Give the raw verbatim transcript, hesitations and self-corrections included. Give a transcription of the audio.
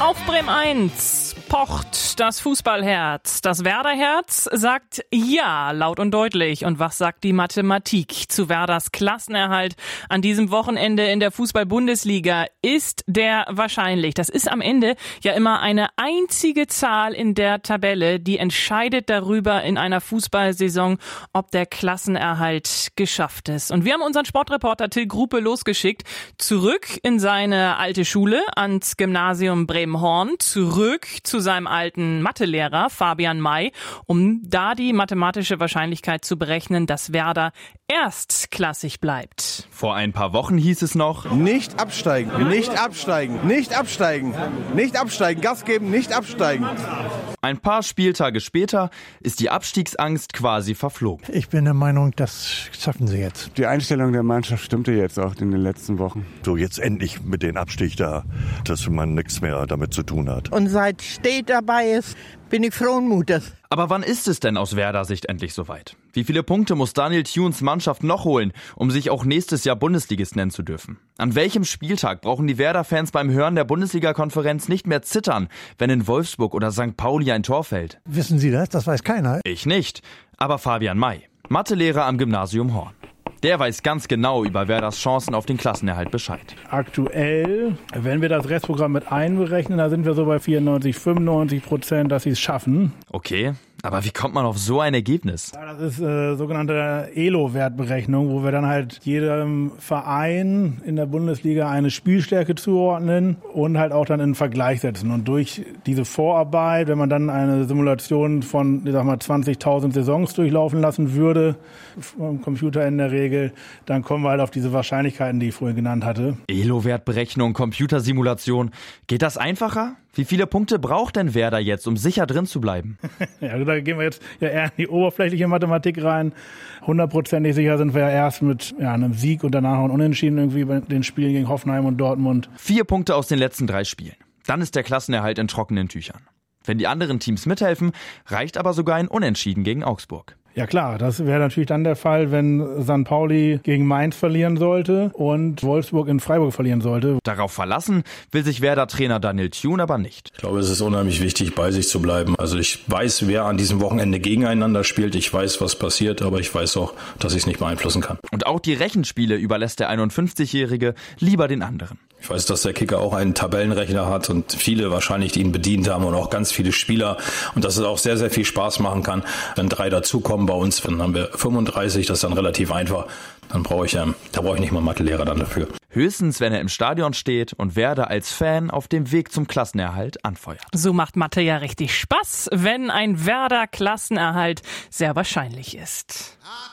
Auf Bremen eins pocht das Fußballherz. Das Werderherz sagt ja, laut und deutlich. Und was sagt die Mathematik zu Werders Klassenerhalt an diesem Wochenende in der Fußball-Bundesliga? Ist der wahrscheinlich? Das ist am Ende ja immer eine einzige Zahl in der Tabelle, die entscheidet darüber in einer Fußballsaison, ob der Klassenerhalt geschafft ist. Und wir haben unseren Sportreporter Till Gruppe losgeschickt, zurück in seine alte Schule ans Gymnasium Bremen-Horn, zurück zu seinem alten Mathelehrer Fabian May, um da die mathematische Wahrscheinlichkeit zu berechnen, dass Werder erstklassig bleibt. Vor ein paar Wochen hieß es noch: Nicht absteigen, nicht absteigen, nicht absteigen, nicht absteigen, Gas geben, nicht absteigen. Ein paar Spieltage später ist die Abstiegsangst quasi verflogen. Ich bin der Meinung, das schaffen sie jetzt. Die Einstellung der Mannschaft stimmte jetzt auch in den letzten Wochen. So, jetzt endlich mit dem Abstieg da, dass man nichts mehr damit zu tun hat. Und seit Steht dabei ist, bin ich frohen Mutes. Aber wann ist es denn aus Werder Sicht endlich soweit? Wie viele Punkte muss Daniel Thunes Mannschaft noch holen, um sich auch nächstes Jahr Bundesligist nennen zu dürfen? An welchem Spieltag brauchen die Werder-Fans beim Hören der Bundesliga-Konferenz nicht mehr zittern, wenn in Wolfsburg oder Sankt Pauli ein Tor fällt? Wissen Sie das? Das weiß keiner. Ich nicht, aber Fabian May, Mathelehrer am Gymnasium Horn. Der weiß ganz genau über Werders Chancen auf den Klassenerhalt Bescheid. Aktuell, wenn wir das Restprogramm mit einberechnen, da sind wir so bei vierundneunzig, fünfundneunzig Prozent, dass sie es schaffen. Okay, aber wie kommt man auf so ein Ergebnis? Ja, das ist äh, sogenannte E L O-Wertberechnung, wo wir dann halt jedem Verein in der Bundesliga eine Spielstärke zuordnen und halt auch dann in einen Vergleich setzen. Und durch diese Vorarbeit, wenn man dann eine Simulation von, ich sag mal, zwanzigtausend Saisons durchlaufen lassen würde, vom Computer in der Regel, dann kommen wir halt auf diese Wahrscheinlichkeiten, die ich vorhin genannt hatte. E L O-Wertberechnung, Computersimulation. Geht das einfacher? Wie viele Punkte braucht denn Werder jetzt, um sicher drin zu bleiben? Ja, da gehen wir jetzt ja eher in die oberflächliche Mathematik rein. Hundertprozentig sicher sind wir ja erst mit ja, einem Sieg und danach noch Unentschieden irgendwie bei den Spielen gegen Hoffenheim und Dortmund. Vier Punkte aus den letzten drei Spielen. Dann ist der Klassenerhalt in trockenen Tüchern. Wenn die anderen Teams mithelfen, reicht aber sogar ein Unentschieden gegen Augsburg. Ja klar, das wäre natürlich dann der Fall, wenn Sankt Pauli gegen Mainz verlieren sollte und Wolfsburg in Freiburg verlieren sollte. Darauf verlassen will sich Werder-Trainer Daniel Thune aber nicht. Ich glaube, es ist unheimlich wichtig, bei sich zu bleiben. Also ich weiß, wer an diesem Wochenende gegeneinander spielt. Ich weiß, was passiert, aber ich weiß auch, dass ich es nicht beeinflussen kann. Und auch die Rechenspiele überlässt der einundfünfzigjährige lieber den anderen. Ich weiß, dass der Kicker auch einen Tabellenrechner hat und viele wahrscheinlich, die ihn bedient haben und auch ganz viele Spieler. Und dass es auch sehr, sehr viel Spaß machen kann, wenn drei dazukommen bei uns. Dann haben wir fünfunddreißig, das ist dann relativ einfach. Dann brauche ich, ähm, da brauche ich nicht mal Mathelehrer dann dafür. Höchstens, wenn er im Stadion steht und Werder als Fan auf dem Weg zum Klassenerhalt anfeuert. So macht Mathe ja richtig Spaß, wenn ein Werder-Klassenerhalt sehr wahrscheinlich ist.